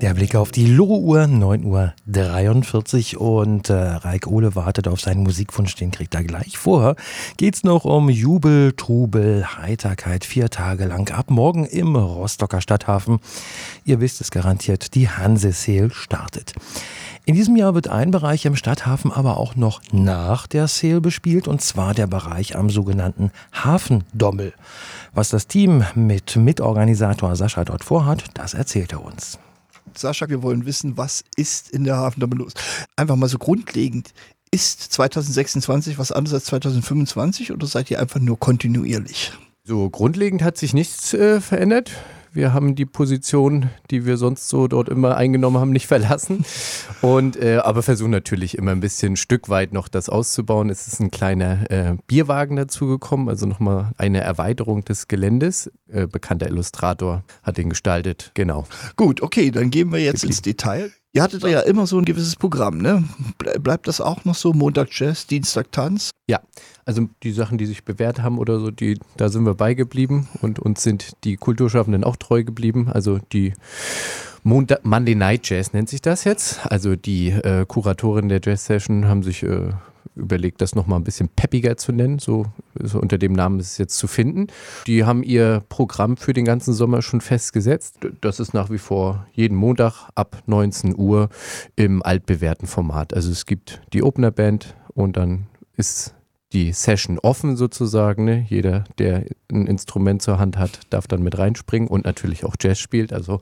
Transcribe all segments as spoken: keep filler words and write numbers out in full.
Der Blick auf die Loro-Uhr, neun Uhr dreiundvierzig und äh, Raik Ohle wartet auf seinen Musikwunsch, den kriegt er gleich. Vorher geht's noch um Jubel, Trubel, Heiterkeit, vier Tage lang ab morgen im Rostocker Stadthafen. Ihr wisst es garantiert, die Hanse-Sale startet. In diesem Jahr wird ein Bereich im Stadthafen aber auch noch nach der Sale bespielt, und zwar der Bereich am sogenannten Hafendommel. Was das Team mit Mitorganisator Sascha dort vorhat, das erzählt er uns. Sascha, wir wollen wissen, was ist in der Hafendommel los? Einfach mal so grundlegend. Ist zwanzig sechsundzwanzig was anderes als zwanzig fünfundzwanzig oder seid ihr einfach nur kontinuierlich? So grundlegend hat sich nichts äh, verändert. Wir haben die Position, die wir sonst so dort immer eingenommen haben, nicht verlassen. Und, äh, aber versuchen natürlich immer ein bisschen ein Stück weit noch das auszubauen. Es ist ein kleiner äh, Bierwagen dazugekommen, also nochmal eine Erweiterung des Geländes. Äh, bekannter Illustrator hat den gestaltet, genau. Gut, okay, dann gehen wir jetzt Geblieben. ins Detail. Ihr hattet ja immer so ein gewisses Programm, ne? Bleibt das auch noch so? Montag Jazz, Dienstag Tanz? Ja, also die Sachen, die sich bewährt haben oder so, die, da sind wir beigeblieben und uns sind die Kulturschaffenden auch treu geblieben. Also die Montag, Monday Night Jazz nennt sich das jetzt. Also die äh, Kuratoren der Jazz Session haben sich äh, überlegt, das nochmal ein bisschen peppiger zu nennen, so, so unter dem Namen ist es jetzt zu finden. Die haben ihr Programm für den ganzen Sommer schon festgesetzt. Das ist nach wie vor jeden Montag ab neunzehn Uhr im altbewährten Format. Also es gibt die Opener-Band und dann ist die Session offen sozusagen. Ne? Jeder, der ein Instrument zur Hand hat, darf dann mit reinspringen und natürlich auch Jazz spielt, also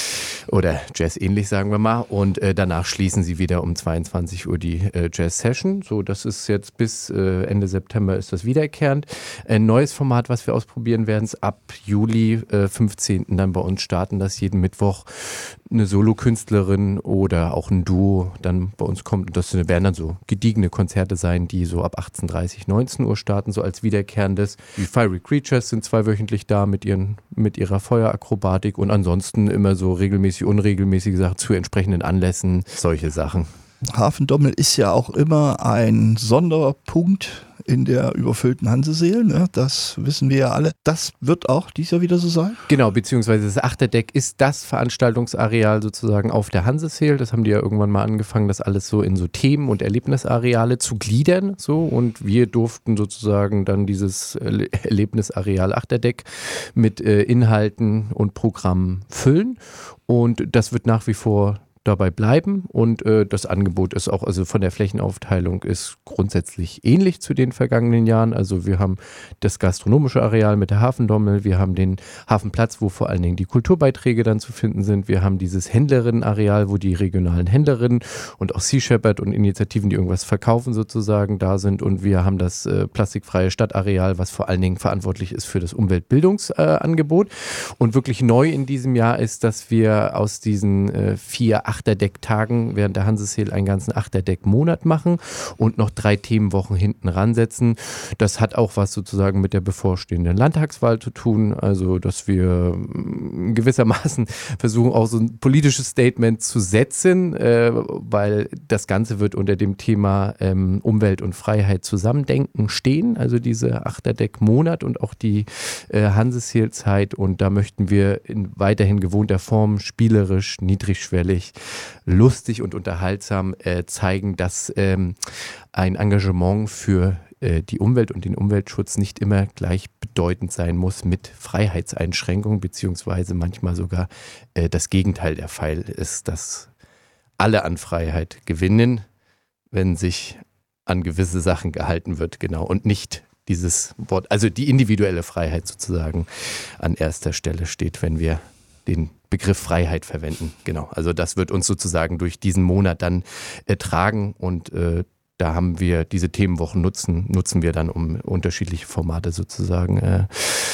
oder Jazz ähnlich, sagen wir mal. Und äh, danach schließen sie wieder um zweiundzwanzig Uhr die äh, Jazz-Session. So, das ist jetzt bis äh, Ende September ist das wiederkehrend. Ein neues Format, was wir ausprobieren werden, ist ab Juli äh, fünfzehnten dann bei uns starten, dass jeden Mittwoch eine Solokünstlerin oder auch ein Duo dann bei uns kommt. Und das werden dann so gediegene Konzerte sein, die so ab achtzehn Uhr dreißig, neunzehn Uhr starten, so als wiederkehrendes. Die Fiery Creatures sind zweiwöchentlich da mit, ihren, mit ihrer Feuerakrobatik und ansonsten immer so regelmäßig, unregelmäßige Sachen zu entsprechenden Anlässen, solche Sachen. Hafendommel ist ja auch immer ein Sonderpunkt in der überfüllten Hanse-Sale, ne? Das wissen wir ja alle. Das wird auch dieses Jahr wieder so sein? Genau, beziehungsweise das Achterdeck ist das Veranstaltungsareal sozusagen auf der Hanse-Sale. Das haben die ja irgendwann mal angefangen, das alles so in so Themen- und Erlebnisareale zu gliedern. So. Und wir durften sozusagen dann dieses Erlebnisareal Achterdeck mit äh, Inhalten und Programmen füllen. Und das wird nach wie vor dabei bleiben und äh, das Angebot ist auch, also von der Flächenaufteilung ist grundsätzlich ähnlich zu den vergangenen Jahren. Also wir haben das gastronomische Areal mit der Hafendommel, wir haben den Hafenplatz, wo vor allen Dingen die Kulturbeiträge dann zu finden sind, wir haben dieses Händlerinnenareal, wo die regionalen Händlerinnen und auch Sea Shepherd und Initiativen, die irgendwas verkaufen sozusagen, da sind, und wir haben das äh, plastikfreie Stadtareal, was vor allen Dingen verantwortlich ist für das Umweltbildungsangebot. Äh, und wirklich neu in diesem Jahr ist, dass wir aus diesen äh, vier Achterdeck-Tagen während der Hanse-Sale einen ganzen Achterdeck-Monat machen und noch drei Themenwochen hinten ransetzen. Das hat auch was sozusagen mit der bevorstehenden Landtagswahl zu tun, also dass wir gewissermaßen versuchen, auch so ein politisches Statement zu setzen, äh, weil das Ganze wird unter dem Thema ähm, Umwelt und Freiheit zusammendenken stehen, also diese Achterdeck-Monat und auch die äh, Hanse-Sale-Zeit, und da möchten wir in weiterhin gewohnter Form, spielerisch, niedrigschwellig, lustig und unterhaltsam äh, zeigen, dass ähm, ein Engagement für äh, die Umwelt und den Umweltschutz nicht immer gleichbedeutend sein muss mit Freiheitseinschränkungen, beziehungsweise manchmal sogar äh, das Gegenteil der Fall ist, dass alle an Freiheit gewinnen, wenn sich an gewisse Sachen gehalten wird, genau, und nicht dieses Wort, also die individuelle Freiheit sozusagen an erster Stelle steht, wenn wir den Begriff Freiheit verwenden. Genau, also das wird uns sozusagen durch diesen Monat dann äh, tragen, und äh, da haben wir diese Themenwochen nutzen, nutzen wir dann, um unterschiedliche Formate sozusagen äh,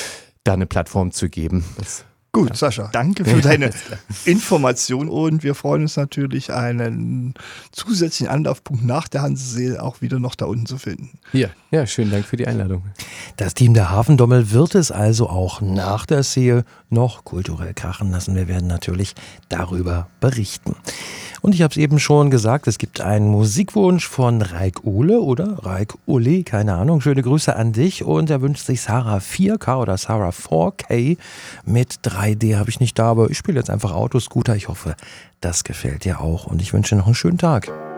da eine Plattform zu geben. Das Gut, ja. Sascha, danke für deine Information, und wir freuen uns natürlich, einen zusätzlichen Anlaufpunkt nach der Hanse-Sale auch wieder noch da unten zu finden. Ja, ja, schönen Dank für die Einladung. Das Team der Hafendommel wird es also auch nach der Sale noch kulturell krachen lassen. Wir werden natürlich darüber berichten. Und ich habe es eben schon gesagt, es gibt einen Musikwunsch von Raik Ole oder Raik Uli, keine Ahnung. Schöne Grüße an dich und er wünscht sich Sarah vier K oder Sarah vier K mit drei D habe ich nicht da, aber ich spiele jetzt einfach Autoscooter. Ich hoffe, das gefällt dir auch und ich wünsche dir noch einen schönen Tag.